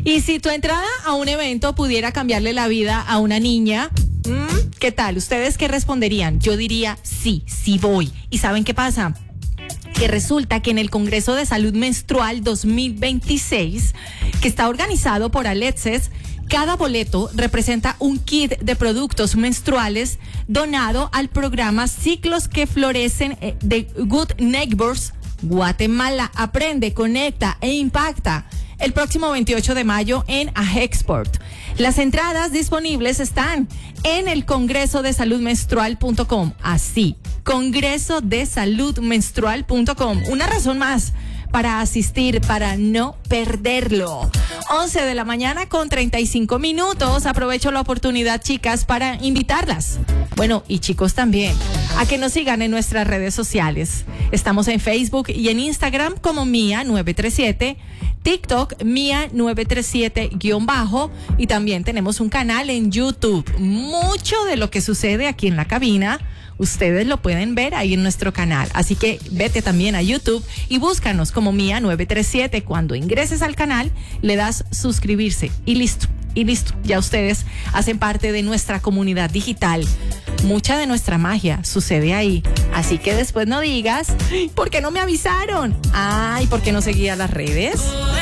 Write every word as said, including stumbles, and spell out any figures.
Y si tu entrada a un evento pudiera cambiarle la vida a una niña, ¿qué tal? ¿Ustedes qué responderían? Yo diría sí, sí voy. ¿Y saben qué pasa? Que resulta que en el Congreso de Salud Menstrual dos mil veintiséis, que está organizado por Alexis, cada boleto representa un kit de productos menstruales donado al programa Ciclos que Florecen de Good Neighbors Guatemala. Aprende, conecta e impacta. El próximo veintiocho de mayo en Ajexport. Las entradas disponibles están en el congreso de salud menstrual punto com. Así, congreso de salud menstrual punto com. Una razón más para asistir, para no perderlo. once de la mañana con treinta y cinco minutos. Aprovecho la oportunidad, chicas, para invitarlas. Bueno, y chicos también, a que nos sigan en nuestras redes sociales. Estamos en Facebook y en Instagram como Mía nueve tres siete, TikTok Mía nueve tres siete guión bajo, y también tenemos un canal en YouTube. Mucho de lo que sucede aquí en la cabina ustedes lo pueden ver ahí en nuestro canal. Así que vete también a YouTube y búscanos como Mía nueve tres siete. Cuando ingreses al canal, le das suscribirse y listo. Y listo, ya ustedes hacen parte de nuestra comunidad digital. Mucha de nuestra magia sucede ahí. Así que después no digas, ¿por qué no me avisaron? Ay, ¿por qué no seguía las redes?